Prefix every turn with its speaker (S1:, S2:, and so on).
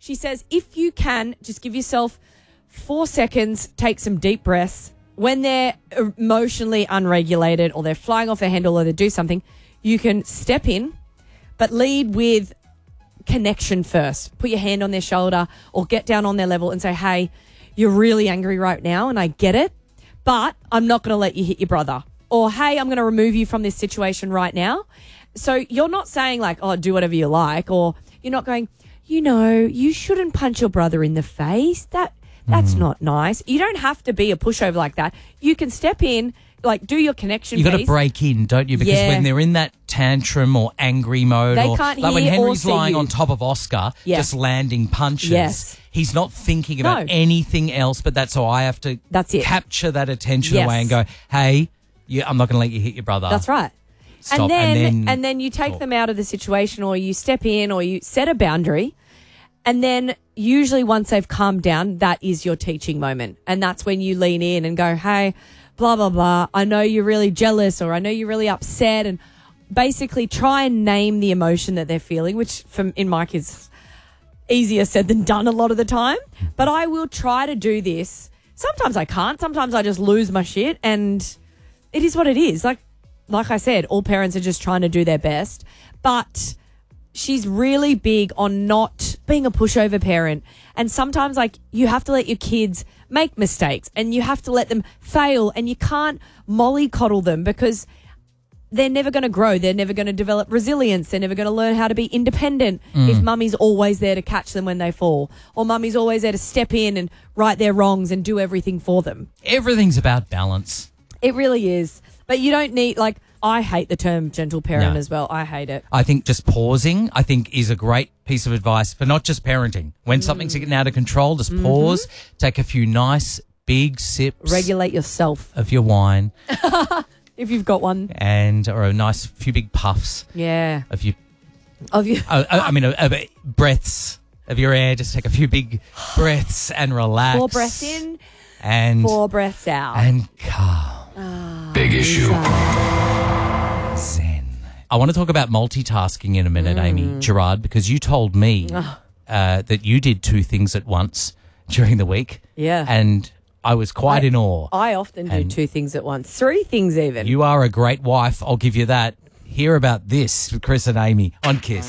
S1: She says, if you can, just give yourself 4 seconds, take some deep breaths. When they're emotionally unregulated or they're flying off the handle or they do something, you can step in, but lead with connection first. Put your hand on their shoulder or get down on their level and say, hey, you're really angry right now and I get it, but I'm not going to let you hit your brother. Or, hey, I'm going to remove you from this situation right now. So you're not saying like, oh, do whatever you like. Or you're not going, you shouldn't punch your brother in the face. That's not nice. You don't have to be a pushover like that. You can step in, like do your connection piece.
S2: You got to break in, don't you? Because when they're in that tantrum or angry mode,
S1: they can't
S2: like when
S1: hear
S2: Henry's
S1: or see
S2: lying
S1: you.
S2: on top of Oscar, just landing punches.
S1: Yes.
S2: He's not thinking about anything else, but that's how I have to capture that attention away and go, hey, I'm not going to let you hit your brother.
S1: That's right.
S2: Stop.
S1: And then you take them out of the situation or you step in or you set a boundary. And then usually once they've calmed down, that is your teaching moment. And that's when you lean in and go, hey, blah, blah, blah. I know you're really jealous or I know you're really upset. And basically try and name the emotion that they're feeling, which in my kids, easier said than done a lot of the time. But I will try to do this. Sometimes I can't. Sometimes I just lose my shit and it is what it is. Like I said, all parents are just trying to do their best. But she's really big on not being a pushover parent. And sometimes, like, you have to let your kids make mistakes and you have to let them fail and you can't mollycoddle them because they're never going to grow. They're never going to develop resilience. They're never going to learn how to be independent if mummy's always there to catch them when they fall or mummy's always there to step in and right their wrongs and do everything for them.
S2: Everything's about balance.
S1: It really is. But you don't need, like, I hate the term gentle parent as well. I hate it.
S2: I think just pausing, is a great piece of advice for not just parenting. When something's getting out of control, just pause, take a few nice big sips.
S1: Break yourself.
S2: Of your wine.
S1: If you've got one.
S2: Or a nice few big puffs.
S1: Yeah.
S2: Of breaths of your air. Just take a few big breaths and relax.
S1: 4 breaths in.
S2: And
S1: 4 breaths out.
S2: And calm.
S3: Big issue.
S2: Zen. I want to talk about multitasking in a minute, Amy Gerard, because you told me that you did 2 things at once during the week.
S1: Yeah.
S2: And I was quite in awe.
S1: I often do 2 things at once. 3 things even.
S2: You are a great wife. I'll give you that. Hear about this with Chris and Amy on Kiss.